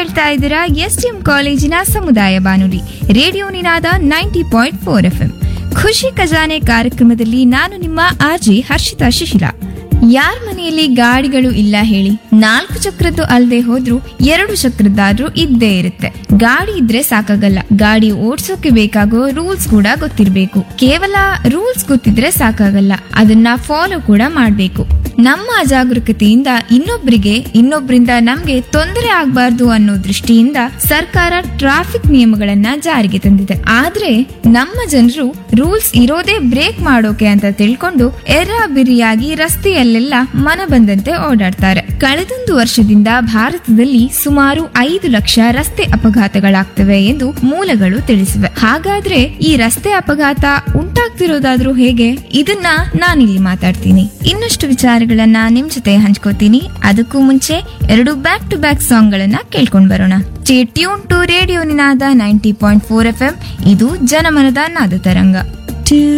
ಕೇಳ್ತಾ ಇದ್ದೀರಾ ಎಸ್ಟಿಎಂ ಕಾಲೇಜಿನ ಸಮುದಾಯ ಬಾನುಲಿ ರೇಡಿಯೋ ನಿನಾದ 90.4 FM. ಖುಷಿ ಖಜಾನೆ ಕಾರ್ಯಕ್ರಮದಲ್ಲಿ ನಾನು ನಿಮ್ಮ ಆರ್ಜಿ ಹರ್ಷಿತಾ ಶಿಶಿಲ. ಯಾರ ಮನೆಯಲ್ಲಿ ಗಾಡಿಗಳು ಇಲ್ಲ ಹೇಳಿ? 4 ಚಕ್ರದ್ದು ಅಲ್ಲದೆ ಹೋದ್ರೂ 2 ಚಕ್ರದ್ದಾದ್ರೂ ಇದ್ದೇ ಇರುತ್ತೆ. ಗಾಡಿ ಇದ್ರೆ ಸಾಕಾಗಲ್ಲ, ಗಾಡಿ ಓಡ್ಸೋಕೆ ಬೇಕಾಗೋ ರೂಲ್ಸ್ ಕೂಡ ಗೊತ್ತಿರ್ಬೇಕು. ಕೇವಲ ರೂಲ್ಸ್ ಗೊತ್ತಿದ್ರೆ ಸಾಕಾಗಲ್ಲ, ಅದನ್ನ ಫಾಲೋ ಕೂಡ ಮಾಡ್ಬೇಕು. ನಮ್ಮ ಅಜಾಗರೂಕತೆಯಿಂದ ಇನ್ನೊಬ್ರಿಂದ ನಮ್ಗೆ ತೊಂದರೆ ಆಗ್ಬಾರ್ದು ಅನ್ನೋ ದೃಷ್ಟಿಯಿಂದ ಸರ್ಕಾರ ಟ್ರಾಫಿಕ್ ನಿಯಮಗಳನ್ನ ಜಾರಿಗೆ ತಂದಿದೆ. ಆದ್ರೆ ನಮ್ಮ ಜನರು ರೂಲ್ಸ್ ಇರೋದೇ ಬ್ರೇಕ್ ಮಾಡೋಕೆ ಅಂತ ತಿಳ್ಕೊಂಡು ಎರ್ರಾಬಿರಿಯಾಗಿ ರಸ್ತೆಯಲ್ಲೆಲ್ಲ ಮನ ಬಂದಂತೆ ಓಡಾಡ್ತಾರೆ. ಕಳೆದೊಂದು ವರ್ಷದಿಂದ ಭಾರತದಲ್ಲಿ ಸುಮಾರು 5 ಲಕ್ಷ ರಸ್ತೆ ಅಪಘಾತಗಳಾಗ್ತವೆ ಎಂದು ಮೂಲಗಳು ತಿಳಿಸಿವೆ. ಹಾಗಾದ್ರೆ ಈ ರಸ್ತೆ ಅಪಘಾತ ಉಂಟಾಗ್ತಿರೋದಾದ್ರೂ ಹೇಗೆ? ಇದನ್ನ ನಾನಿಲ್ಲಿ ಮಾತಾಡ್ತೀನಿ. ಇನ್ನಷ್ಟು ವಿಚಾರಗಳನ್ನ ನಿಮ್ ಜೊತೆ ಹಂಚ್ಕೋತೀನಿ. ಅದಕ್ಕೂ ಮುಂಚೆ 2 ಬ್ಯಾಕ್ ಟು ಬ್ಯಾಕ್ ಸಾಂಗ್ ಗಳನ್ನ ಕೇಳ್ಕೊಂಡ್ ಬರೋಣ. Stay tune to radio Ninada 90.4 FM. ಇದು ಜನಮನದ ನಾದ ತರಂಗ.